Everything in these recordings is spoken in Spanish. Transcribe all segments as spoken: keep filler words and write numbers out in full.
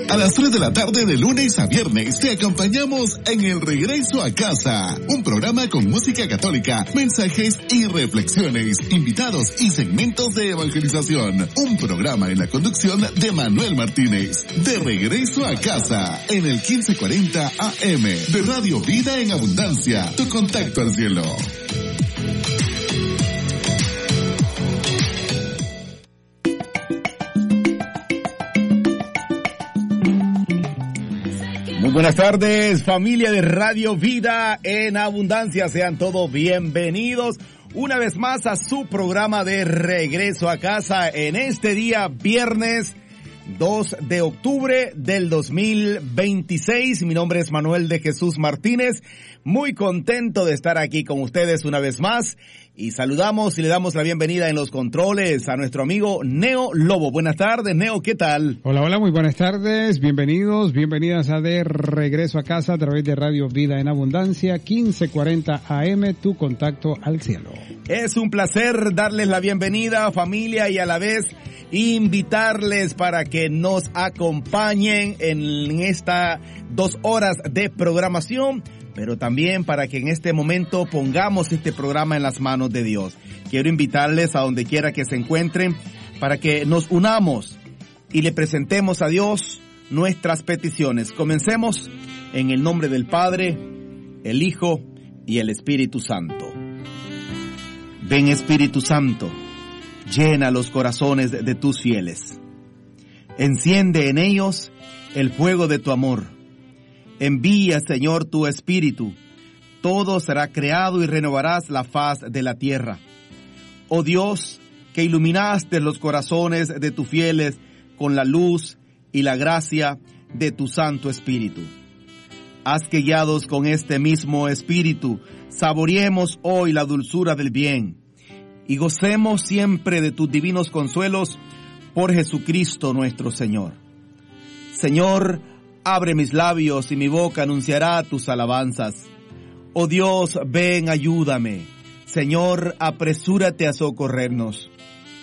A las tres de la tarde de lunes a viernes te acompañamos en El Regreso a Casa, un programa con música católica, mensajes y reflexiones, invitados y segmentos de evangelización. Un programa en la conducción de Manuel Martínez. De Regreso a Casa, en el quince cuarenta A M de Radio Vida en Abundancia, tu contacto al cielo. Muy buenas tardes, familia de Radio Vida en Abundancia. Sean todos bienvenidos una vez más a su programa de Regreso a Casa en este día viernes dos de octubre del dos mil veintiséis. Mi nombre es Manuel de Jesús Martínez. Muy contento de estar aquí con ustedes una vez más. Y saludamos y le damos la bienvenida en los controles a nuestro amigo Neo Lobo. Buenas tardes, Neo, ¿qué tal? Hola, hola, muy buenas tardes. Bienvenidos, bienvenidas a De Regreso a Casa a través de Radio Vida en Abundancia, quince cuarenta A M, tu contacto al cielo. Es un placer darles la bienvenida, familia, y a la vez invitarles para que nos acompañen en estas dos horas de programación, pero también para que en este momento pongamos este programa en las manos de Dios. Quiero invitarles a donde quiera que se encuentren para que nos unamos y le presentemos a Dios nuestras peticiones. Comencemos en el nombre del Padre, el Hijo y el Espíritu Santo. Ven, Espíritu Santo, llena los corazones de tus fieles. Enciende en ellos el fuego de tu amor. Envía, Señor, tu Espíritu. Todo será creado y renovarás la faz de la tierra. Oh Dios, que iluminaste los corazones de tus fieles con la luz y la gracia de tu Santo Espíritu. Haz que guiados con este mismo Espíritu, saboreemos hoy la dulzura del bien y gocemos siempre de tus divinos consuelos por Jesucristo nuestro Señor. Señor, abre mis labios y mi boca anunciará tus alabanzas. Oh Dios, ven, ayúdame. Señor, apresúrate a socorrernos.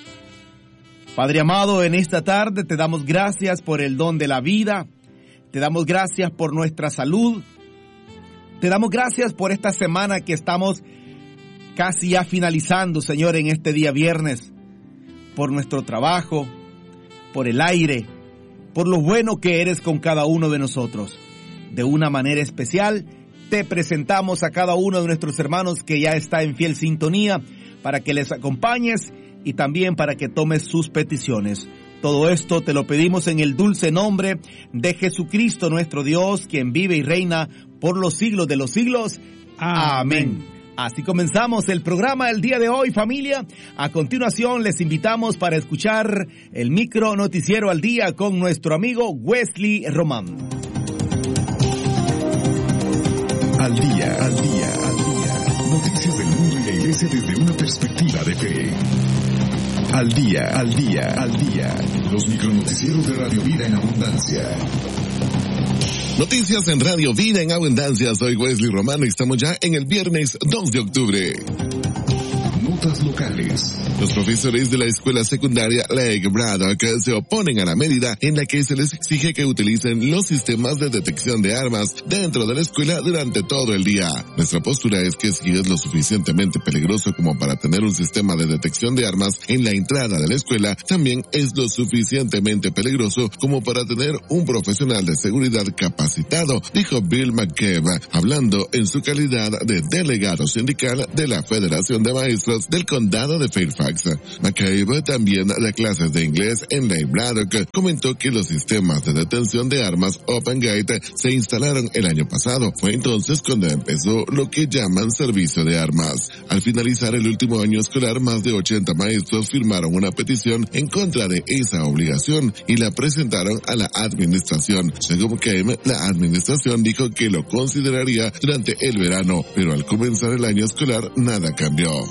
Padre amado, en esta tarde te damos gracias por el don de la vida. Te damos gracias por nuestra salud. Te damos gracias por esta semana que estamos casi ya finalizando, Señor, en este día viernes. Por nuestro trabajo, por el aire, por lo bueno que eres con cada uno de nosotros. De una manera especial, te presentamos a cada uno de nuestros hermanos que ya está en fiel sintonía para que les acompañes y también para que tomes sus peticiones. Todo esto te lo pedimos en el dulce nombre de Jesucristo nuestro Dios, quien vive y reina por los siglos de los siglos. Amén. Amén. Así comenzamos el programa el día de hoy, familia. A continuación les invitamos para escuchar el micro noticiero al día con nuestro amigo Wesley Román. Al día, al día, al día. Noticias del mundo y la iglesia desde una perspectiva de fe. Al día, al día, al día. Los micronoticieros de Radio Vida en Abundancia. Noticias en Radio Vida en Abundancia. Soy Wesley Román y estamos ya en el viernes dos de octubre. Notas locales. Los profesores de la escuela secundaria Lake Braddock se oponen a la medida en la que se les exige que utilicen los sistemas de detección de armas dentro de la escuela durante todo el día. Nuestra postura es que si es lo suficientemente peligroso como para tener un sistema de detección de armas en la entrada de la escuela, también es lo suficientemente peligroso como para tener un profesional de seguridad capacitado, dijo Bill McCabe, hablando en su calidad de delegado sindical de la Federación de Maestros del Condado de Fairfax. McCabe también da clases de inglés en Lake Braddock. Comentó que los sistemas de detención de armas Open Gate se instalaron el año pasado. Fue entonces cuando empezó lo que llaman servicio de armas. Al finalizar el último año escolar, más de ochenta maestros firmaron una petición en contra de esa obligación y la presentaron a la administración. Según McCabe, la administración dijo que lo consideraría durante el verano, pero al comenzar el año escolar nada cambió. McCabe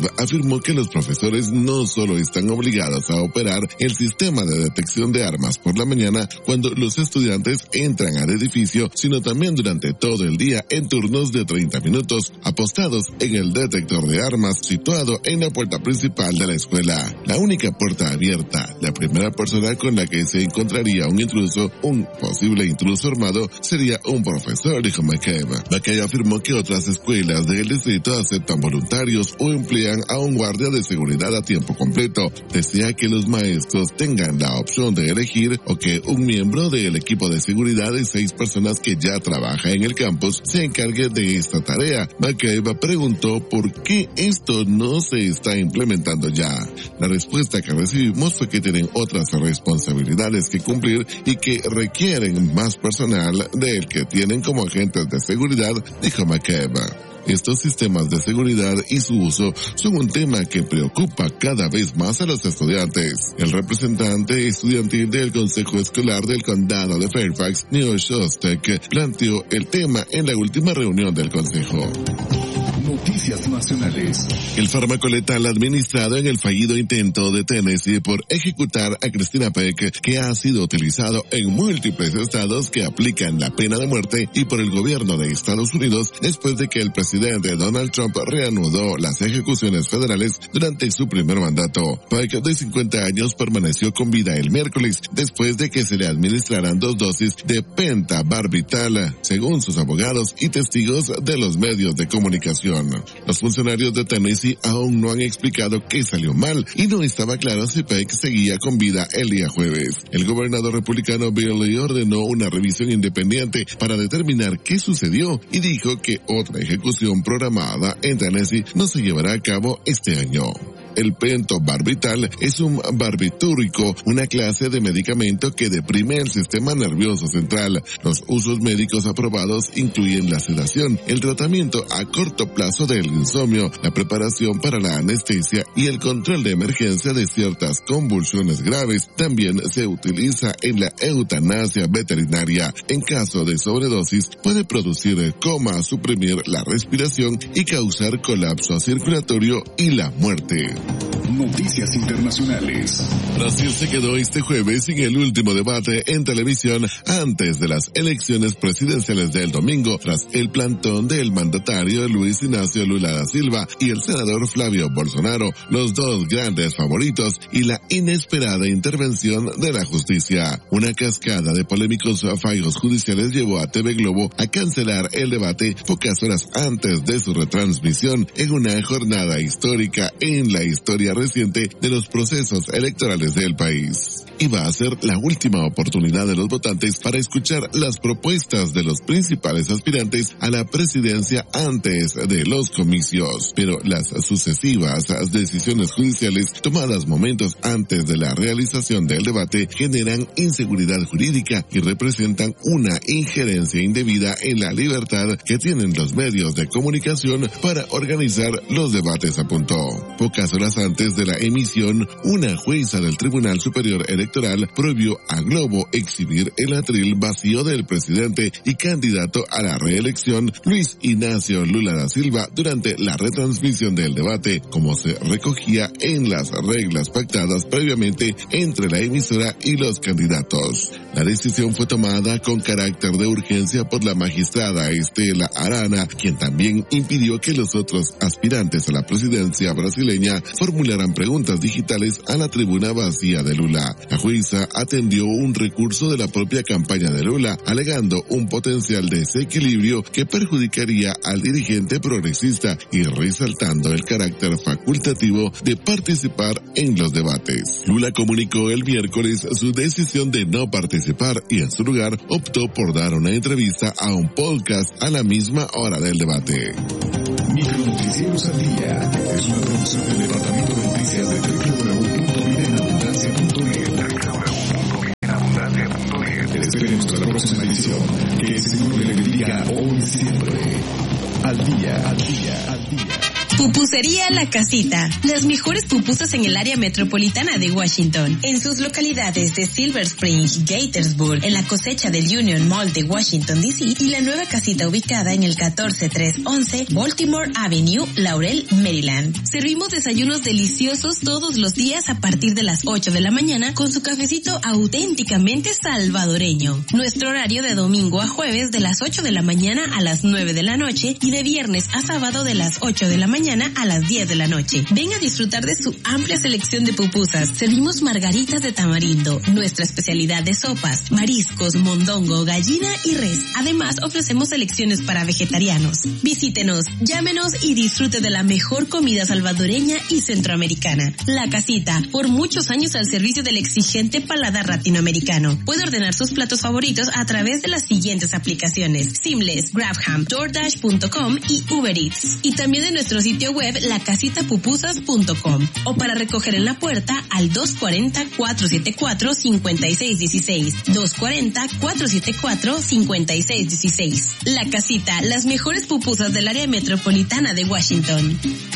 McCabe afirmó que los profesores no solo están obligados a operar el sistema de detección de armas por la mañana cuando los estudiantes entran al edificio, sino también durante todo el día en turnos de treinta minutos, apostados en el detector de armas situado en la puerta principal de la escuela. La única puerta abierta, la primera persona con la que se encontraría un intruso, un posible intruso armado, sería un profesor, dijo McCabe. McCabe afirmó que otras escuelas del distrito aceptan voluntarios o emplean a un guardia de seguridad a tiempo completo. Desea que los maestros tengan la opción de elegir o que un miembro del equipo de seguridad de seis personas que ya trabaja en el campus se encargue de esta tarea. McCabe preguntó por qué esto no se está implementando ya. La respuesta que recibimos fue que tienen otras responsabilidades que cumplir y que requieren más personal del que tienen como agentes de seguridad, dijo McCabe. Estos sistemas de seguridad y su uso son un tema que preocupa cada vez más a los estudiantes. El representante estudiantil del Consejo Escolar del Condado de Fairfax, Neil Shostak, planteó el tema en la última reunión del Consejo. Noticias nacionales. El fármaco letal administrado en el fallido intento de Tennessee por ejecutar a Christina Peck, que ha sido utilizado en múltiples estados que aplican la pena de muerte, y por el gobierno de Estados Unidos después de que el presidente Donald Trump reanudó las ejecuciones federales durante su primer mandato. Peck, de cincuenta años, permaneció con vida el miércoles después de que se le administraran dos dosis de pentobarbital, según sus abogados y testigos de los medios de comunicación. Los funcionarios de Tennessee aún no han explicado qué salió mal y no estaba claro si Peck seguía con vida el día jueves. El gobernador republicano Bill Lee ordenó una revisión independiente para determinar qué sucedió y dijo que otra ejecución programada en Tennessee no se llevará a cabo este año. El pentobarbital es un barbitúrico, una clase de medicamento que deprime el sistema nervioso central. Los usos médicos aprobados incluyen la sedación, el tratamiento a corto plazo del insomnio, la preparación para la anestesia y el control de emergencia de ciertas convulsiones graves. También se utiliza en la eutanasia veterinaria. En caso de sobredosis, puede producir coma, suprimir la respiración y causar colapso circulatorio y la muerte. Noticias internacionales. Brasil se quedó este jueves sin el último debate en televisión antes de las elecciones presidenciales del domingo, tras el plantón del mandatario Luis Inácio Lula da Silva y el senador Flavio Bolsonaro, los dos grandes favoritos, y la inesperada intervención de la justicia. Una cascada de polémicos fallos judiciales llevó a T V Globo a cancelar el debate pocas horas antes de su retransmisión en una jornada histórica en la historia reciente de los procesos electorales del país. Iba a ser la última oportunidad de los votantes para escuchar las propuestas de los principales aspirantes a la presidencia antes de los comicios, pero las sucesivas decisiones judiciales tomadas momentos antes de la realización del debate generan inseguridad jurídica y representan una injerencia indebida en la libertad que tienen los medios de comunicación para organizar los debates, apuntó. Pocas horas antes de la emisión, una jueza del Tribunal Superior Electoral prohibió a Globo exhibir el atril vacío del presidente y candidato a la reelección Luis Inácio Lula da Silva durante la retransmisión del debate, como se recogía en las reglas pactadas previamente entre la emisora y los candidatos. La decisión fue tomada con carácter de urgencia por la magistrada Estela Arana, quien también impidió que los otros aspirantes a la presidencia brasileña formularan preguntas digitales a la tribuna vacía de Lula. La jueza atendió un recurso de la propia campaña de Lula, alegando un potencial desequilibrio que perjudicaría al dirigente progresista y resaltando el carácter facultativo de participar en los debates. Lula comunicó el miércoles su decisión de no participar y en su lugar optó por dar una entrevista a un podcast a la misma hora del debate. Micronoticieros al día es una producción del Departamento de Noticias de doble u doble u doble u punto vida en abundancia punto net. Les esperemos para la próxima edición, que el Señor le bendiga hoy y siempre. Al día, al día, al día. Pupusería La Casita. Las mejores pupusas en el área metropolitana de Washington. En sus localidades de Silver Spring, Gaithersburg, en la cosecha del Union Mall de Washington, D C y la nueva casita ubicada en el catorce trescientos once Baltimore Avenue, Laurel, Maryland. Servimos desayunos deliciosos todos los días a partir de las ocho de la mañana con su cafecito auténticamente salvadoreño. Nuestro horario de domingo a jueves de las ocho de la mañana a las nueve de la noche y de viernes a sábado de las ocho de la mañana a las diez de la noche. Ven a disfrutar de su amplia selección de pupusas. Servimos margaritas de tamarindo, nuestra especialidad de sopas, mariscos, mondongo, gallina y res. Además, ofrecemos selecciones para vegetarianos. Visítenos, llámenos y disfrute de la mejor comida salvadoreña y centroamericana. La Casita, por muchos años al servicio del exigente paladar latinoamericano. Puede ordenar sus platos favoritos a través de las siguientes aplicaciones: Seamless, GrabHam, DoorDash punto com y Uber Eats. Y también en nuestro sitio web la casita pupusas punto com o para recoger en la puerta al dos cuarenta, cuatrocientos setenta y cuatro, cincuenta y seis dieciséis, dos cuarenta, cuatrocientos setenta y cuatro, cincuenta y seis dieciséis. La Casita, las mejores pupusas del área metropolitana de Washington.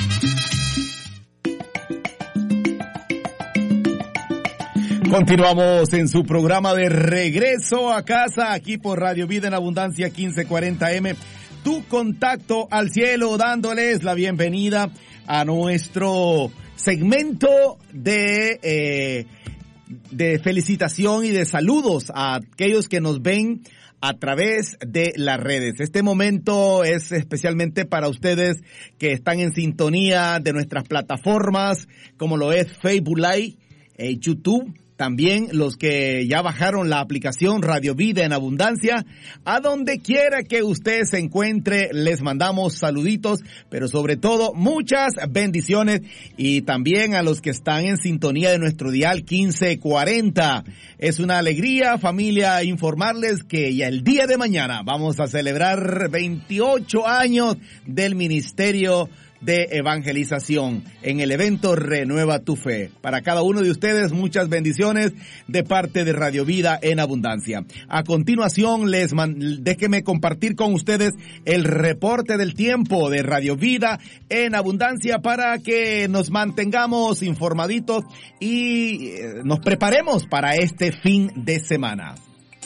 Continuamos en su programa de Regreso a Casa, aquí por Radio Vida en Abundancia quince cuarenta A M. Tu contacto al cielo, dándoles la bienvenida a nuestro segmento de eh, de felicitación y de saludos a aquellos que nos ven a través de las redes. Este momento es especialmente para ustedes que están en sintonía de nuestras plataformas, como lo es Facebook Live, eh, YouTube. También los que ya bajaron la aplicación Radio Vida en Abundancia, a donde quiera que usted se encuentre, les mandamos saluditos, pero sobre todo muchas bendiciones, y también a los que están en sintonía de nuestro dial quince cuarenta. Es una alegría, familia, informarles que ya el día de mañana vamos a celebrar veintiocho años del Ministerio de Evangelización en el evento Renueva tu Fe. Para cada uno de ustedes, muchas bendiciones de parte de Radio Vida en Abundancia. A continuación, les man, déjenme compartir con ustedes el reporte del tiempo de Radio Vida en Abundancia para que nos mantengamos informaditos y eh, nos preparemos para este fin de semana.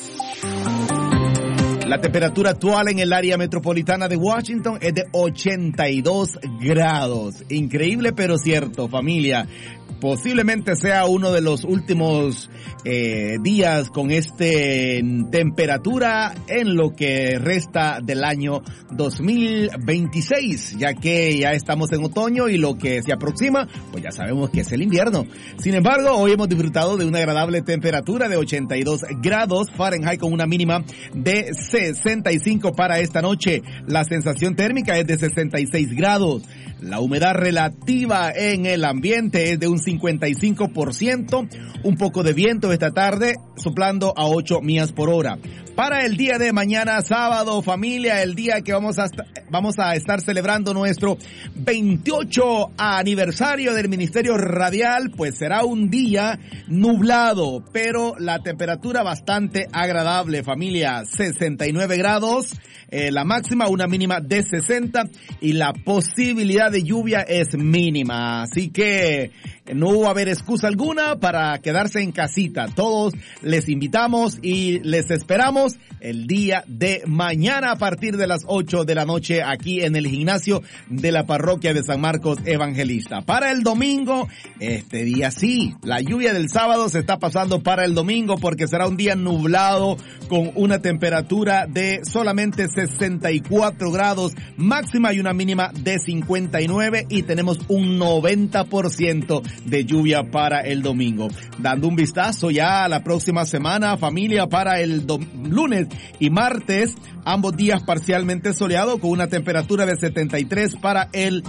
La temperatura actual en el área metropolitana de Washington es de ochenta y dos grados. Increíble pero cierto, familia. Posiblemente sea uno de los últimos eh, días con este temperatura en lo que resta del año dos mil veintiséis, ya que ya estamos en otoño y lo que se aproxima, pues ya sabemos que es el invierno. Sin embargo, hoy hemos disfrutado de una agradable temperatura de ochenta y dos grados Fahrenheit con una mínima de sesenta y cinco para esta noche. La sensación térmica es de sesenta y seis grados. La humedad relativa en el ambiente es de un cincuenta y cinco por ciento, un poco de viento esta tarde, soplando a ocho millas por hora. Para el día de mañana, sábado, familia, el día que vamos a, vamos a estar celebrando nuestro veintiocho aniversario del Ministerio Radial, pues será un día nublado, pero la temperatura bastante agradable, familia, sesenta y nueve grados, eh, la máxima, una mínima de sesenta, y la posibilidad de lluvia es mínima, así que no va a haber excusa alguna para quedarse en casita. Todos les invitamos y les esperamos el día de mañana a partir de las ocho de la noche aquí en el gimnasio de la parroquia de San Marcos Evangelista. Para el domingo, este día sí, la lluvia del sábado se está pasando para el domingo porque será un día nublado con una temperatura de solamente sesenta y cuatro grados máxima y una mínima de cincuenta y nueve, y tenemos un noventa por ciento de lluvia para el domingo. Dando un vistazo ya a la próxima semana, familia, para el do- lunes y martes, ambos días parcialmente soleado con una temperatura de setenta y tres para el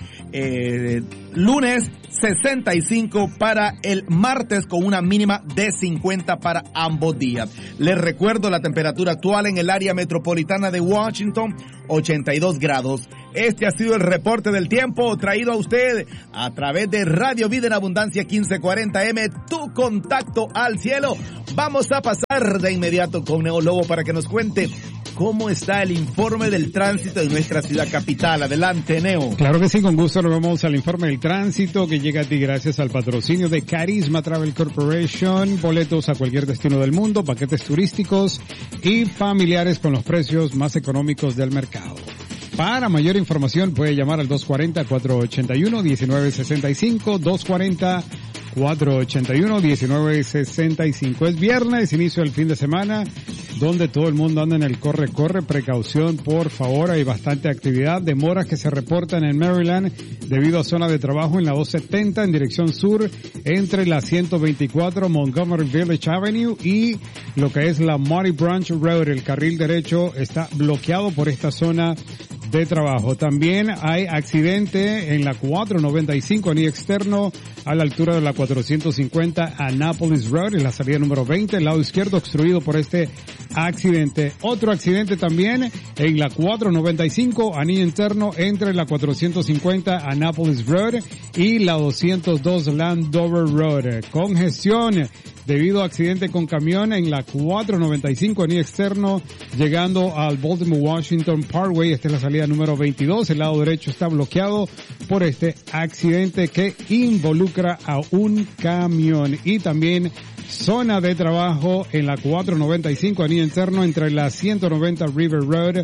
eh, lunes, sesenta y cinco para el martes con una mínima de cincuenta para ambos días. Les recuerdo la temperatura actual en el área metropolitana de Washington, ochenta y dos grados. Este ha sido el reporte del tiempo traído a usted a través de Radio Vida en Abundancia quince cuarenta A M, tu contacto al cielo. Vamos a pasar de inmediato con Neo Lobo para que nos cuente cómo está el informe del tránsito en nuestra ciudad capital. Adelante, Neo. Claro que sí, con gusto nos vamos al informe del tránsito que llega a ti gracias al patrocinio de Carisma Travel Corporation, boletos a cualquier destino del mundo, paquetes turísticos y familiares con los precios más económicos del mercado. Para mayor información puede llamar al dos cuatro cero, cuatro ocho uno, uno nueve seis cinco, dos cuatro cero, cuatro ocho uno, uno nueve seis cinco. Es viernes, inicio del fin de semana, donde todo el mundo anda en el corre-corre. Precaución, por favor, hay bastante actividad. Demoras que se reportan en Maryland debido a zona de trabajo en la doscientos setenta en dirección sur, entre la ciento veinticuatro Montgomery Village Avenue y lo que es la Muddy Branch Road. El carril derecho está bloqueado por esta zona de trabajo. También hay accidente en la cuatrocientos noventa y cinco anillo externo a la altura de la cuatrocientos cincuenta Annapolis Road, en la salida número veinte, el lado izquierdo obstruido por este accidente. Otro accidente también en la cuatrocientos noventa y cinco anillo interno entre la cuatrocientos cincuenta Annapolis Road y la doscientos dos Landover Road. Congestión debido a accidente con camión en la cuatrocientos noventa y cinco anillo externo llegando al Baltimore Washington Parkway. Esta es la salida número veintidós. El lado derecho está bloqueado por este accidente que involucra a un camión. Y también zona de trabajo en la cuatrocientos noventa y cinco anillo interno entre la ciento noventa River Road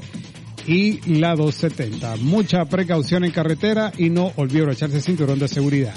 y la doscientos setenta. Mucha precaución en carretera y no olvide echarse cinturón de seguridad.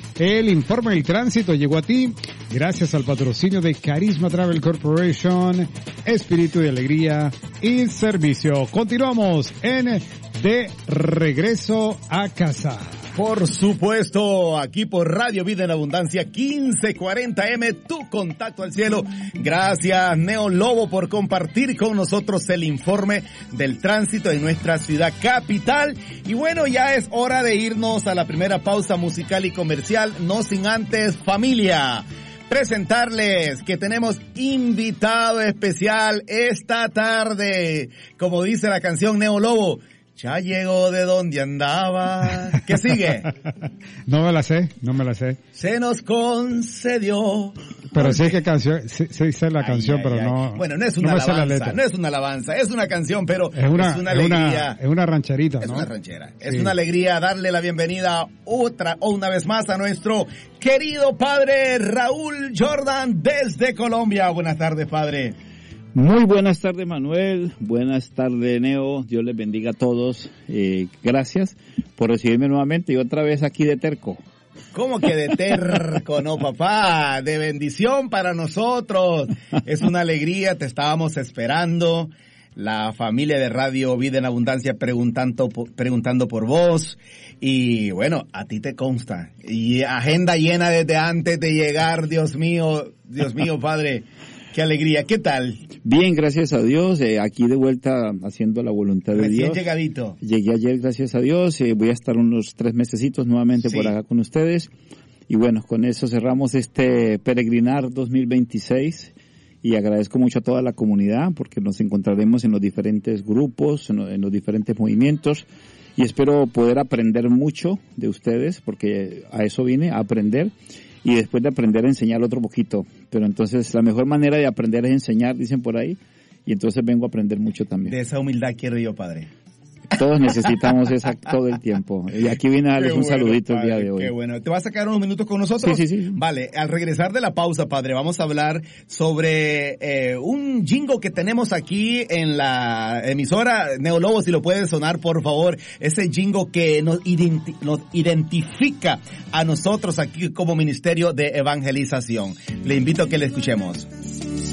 El informe del tránsito llegó a ti gracias al patrocinio de Carisma Travel Corporation, espíritu de alegría y servicio. Continuamos en De Regreso a Casa. Por supuesto, aquí por Radio Vida en Abundancia, quince cuarenta eme, tu contacto al cielo. Gracias, Neo Lobo, por compartir con nosotros el informe del tránsito en nuestra ciudad capital. Y bueno, ya es hora de irnos a la primera pausa musical y comercial, no sin antes, familia, presentarles que tenemos invitado especial esta tarde. Como dice la canción Neo Lobo, ya llegó de donde andaba. ¿Qué sigue? No me la sé, no me la sé. Se nos concedió. Pero sí que canción, sí, sí sé la canción, ay, ay, pero ay. no. Bueno, no es una no alabanza, no es una alabanza, es una canción, pero es una, es una es alegría. Una, es una rancherita, ¿no? Es una ranchera. Es sí. una alegría darle la bienvenida otra o una vez más a nuestro querido padre Raúl Jordan desde Colombia. Buenas tardes, padre. Muy buenas tardes, Manuel. Buenas tardes, Neo. Dios les bendiga a todos. Eh, gracias por recibirme nuevamente y otra vez aquí de terco. ¿Cómo que de terco? No, papá. De bendición para nosotros. Es una alegría. Te estábamos esperando. La familia de Radio Vida en Abundancia preguntando, preguntando por vos. Y bueno, a ti te consta. Y agenda llena desde antes de llegar. Dios mío, Dios mío, padre. Qué alegría, ¿qué tal? Bien, gracias a Dios, eh, aquí de vuelta haciendo la voluntad de Recién Dios. llegadito. Llegué ayer, gracias a Dios, eh, voy a estar unos tres mesecitos nuevamente sí. por acá con ustedes. Y bueno, con eso cerramos este Peregrinar dos mil veintiséis y agradezco mucho a toda la comunidad porque nos encontraremos en los diferentes grupos, en, en los diferentes movimientos y espero poder aprender mucho de ustedes porque a eso vine, a aprender. Y después de aprender a enseñar otro poquito. Pero entonces la mejor manera de aprender es enseñar, dicen por ahí. Y entonces vengo a aprender mucho también. De esa humildad quiero yo, padre. Todos necesitamos esa todo el tiempo. Y aquí vine a darles qué un bueno, saludito padre, el día de hoy. Qué bueno. ¿Te vas a sacar unos minutos con nosotros? Sí, sí, sí. Vale, al regresar de la pausa, padre, vamos a hablar sobre eh, un jingo que tenemos aquí en la emisora Neo Lobo, si lo puede sonar, por favor. Ese jingo que nos, identi- nos identifica a nosotros aquí como Ministerio de Evangelización. Le invito a que le escuchemos.